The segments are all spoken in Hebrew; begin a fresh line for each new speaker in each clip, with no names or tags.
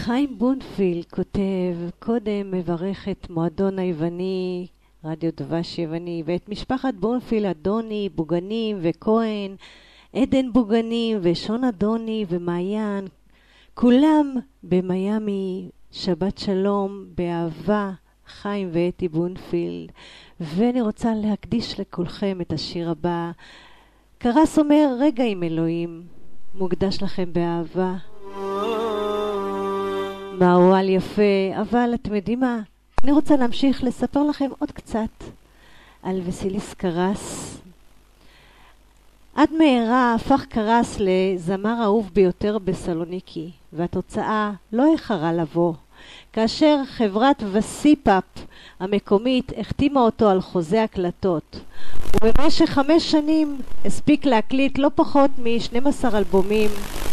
חיים בונפילד כותב, קודם מברך את מועדון היווני, רדיו דבש יווני, ואת משפחת בונפילד, אדוני, בוגנים וכהן, עדן בוגנים ושון אדוני ומעיין, כולם במיימי, שבת שלום, באהבה, חיים ואתי בונפילד. ואני רוצה להקדיש לכולכם את השיר הבא. קרס אומר, רגע עם אלוהים, מוקדש לכם באהבה. מעואל יפה, אבל אתם יודעים מה? אני רוצה להמשיך לספר לכם עוד קצת על וסיליס קרס. עד מהרה הפך קרס לזמר אהוב ביותר בסלוניקי, והתוצאה לא איחרה לבוא. כאשר חברת וסיפאפ המקומית החתימה אותו על חוזה הקלטות, ובמשך 5 שנים הספיק להקליט לא פחות מ-12 אלבומים.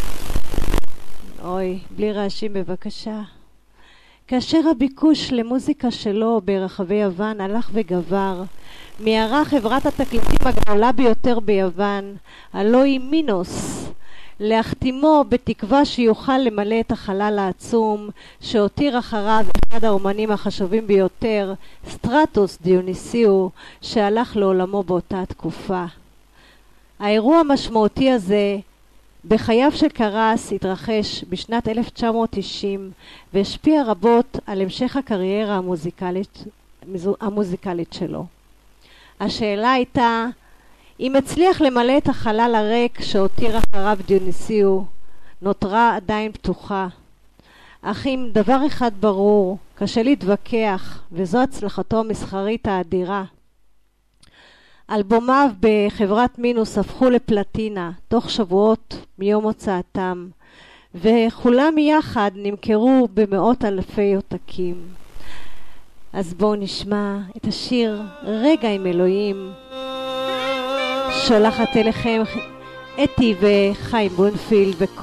אוי, בלי רעשים בבקשה. כאשר הביקוש למוזיקה שלו ברחבי יוון הלך וגבר, מיהרה חברת התקליטים הגדולה ביותר ביוון, הלוא היא מינוס, להחתימו בתקווה שיוכל למלא את החלל העצום שהותיר אחריו אחד האומנים החשובים ביותר, סטרטוס דיוניסיו, שהלך לעולמו באותה תקופה. האירוע המשמעותי הזה בחייו של קרס התרחש בשנת 1990 והשפיע רבות על המשך הקריירה המוזיקלית שלו. השאלה הייתה אם הצליח למלא את החלל הריק שהותיר אחריו דיוניסיו, נותרה עדיין פתוחה. אך עם דבר אחד ברור, קשה להתווכח, וזו הצלחתו המסחרית האדירה. אלבומיו בחברת מינוס הפכו לפלטינה תוך שבועות מיום הוצאתם, וכולם יחד נמכרו במאות אלפי עותקים. אז בואו נשמע את השיר רגע עם אלוהים. שולחת אליכם אתי וחיים בונפילד